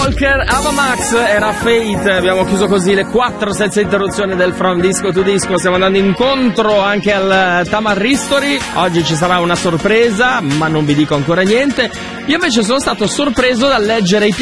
Walker, Ava Max, era Fate. Abbiamo chiuso così le 4 senza interruzione del From Disco to Disco. Stiamo andando incontro anche al Tamar History. Oggi ci sarà una sorpresa, ma non vi dico ancora niente. Io invece sono stato sorpreso dal leggere i